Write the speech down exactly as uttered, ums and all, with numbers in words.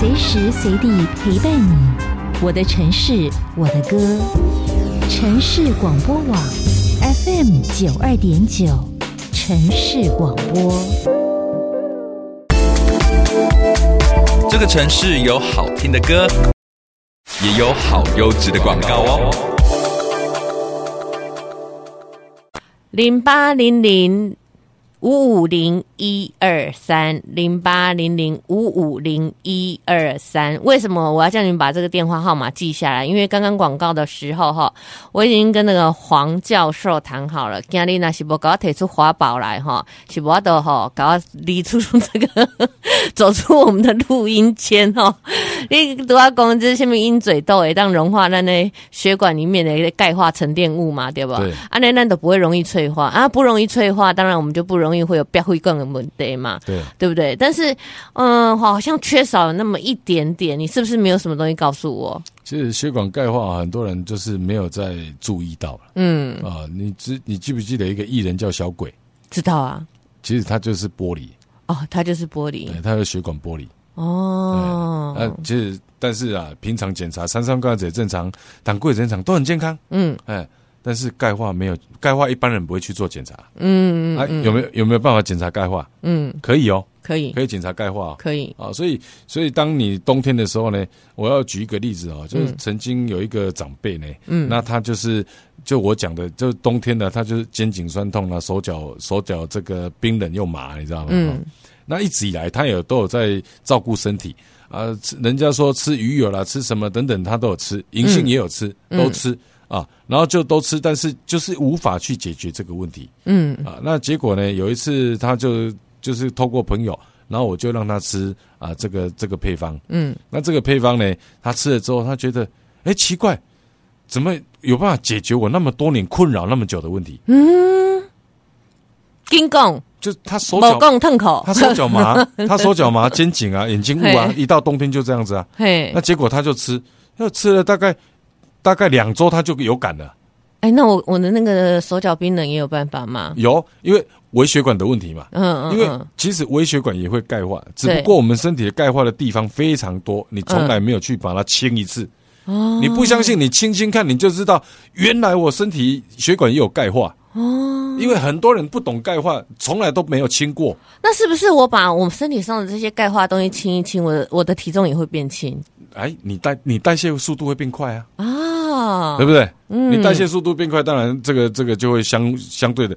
随时随地陪伴你。我的城市，我的歌。城市广播网 F M 九二点九，城市广播。 这个城市有好听的歌，也有好优质的广告哦。 零八零零五五零一二三零八零零五五零一二三，为什么我要叫你们把这个电话号码记下来？因为刚刚广告的时候哈，我已经跟那个黄教授谈好了，今天那是不给我提出华宝来哈，是不的哈，给我离出这个走出我们的录音间哈。你都要讲这下面鹰嘴豆会当融化咱的血管里面的钙化沉淀物嘛，对吧？对，啊，那那都不会容易脆化啊，不容易脆化，当然我们就不容易会有变会更的问题嘛，对，对不对？但是，嗯，好像缺少了那么一点点，你是不是没有什么东西告诉我？ 其实血管钙化，很多人就是没有在注意到了。嗯啊，你知你记不记得一个艺人叫小鬼？ 知道啊。 其实他就是玻璃。 哦，他就是玻璃。 对，他有血管玻璃。 哦， 啊，其实但是啊，平常检查三酸甘蔗正常，胆固醇正常，都很健康。嗯，哎，但是钙化没有，钙化一般人不会去做检查。嗯嗯，啊，有没有有没有办法检查钙化？嗯，可以哦， 可以， 可以检查钙化、哦， 可以啊。所以所以当你冬天的时候呢，我要举一个例子哦，就是曾经有一个长辈呢，嗯，那他就是就我讲的，就冬天呢，他就是肩颈酸痛啊，手脚手脚这个冰冷又麻，你知道吗？嗯。那一直以来，他也都有在照顾身体啊。人家说吃鱼油啦，吃什么等等，他都有吃，银杏也有吃，嗯、都吃啊。然后就都吃，但是就是无法去解决这个问题。嗯啊，那结果呢？有一次他就就是透过朋友，然后我就让他吃啊这个这个配方。嗯，那这个配方呢，他吃了之后，他觉得哎奇怪，怎么有办法解决我那么多年困扰那么久的问题？嗯， 金讲。 就他手脚痛口， 他手脚麻，他手脚麻，肩颈啊，眼睛雾啊，一到冬天就这样子啊。那结果他就吃，又吃了大概大概两周，他就有感了。 哎，那我我的那个手脚冰冷也有办法吗？ 有，因为微血管的问题嘛。嗯嗯。因为其实微血管也会钙化，只不过我们身体的钙化的地方非常多，你从来没有去把它清一次。哦。你不相信，你清清看，你就知道，原来我身体血管也有钙化。哦，因为很多人不懂钙化，从来都没有清过。 那是不是我把我们身体上的这些钙化的东西清一清，我的我的体重也会变轻？ 哎，你代你代谢速度会变快啊！啊，对不对？嗯，你代谢速度变快，当然这个这个就会相相对的，